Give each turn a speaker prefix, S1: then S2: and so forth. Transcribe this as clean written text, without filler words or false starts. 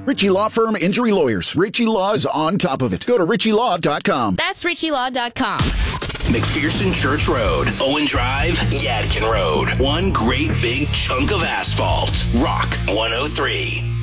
S1: Ritchie Law Firm Injury Lawyers. Ritchie Law is on top of it. Go to ritchielaw.com.
S2: That's ritchielaw.com.
S3: McPherson Church Road, Owen Drive, Yadkin Road. One great big chunk of asphalt. Rock 103.